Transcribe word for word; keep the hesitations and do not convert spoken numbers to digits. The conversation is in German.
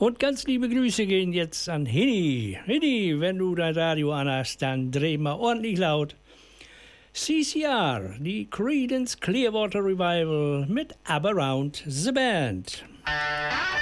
Und ganz liebe Grüße gehen jetzt an Hinny. Hinny, wenn du dein Radio anhast, dann dreh mal ordentlich laut. C C R, die Creedence Clearwater Revival mit Up Around the Band.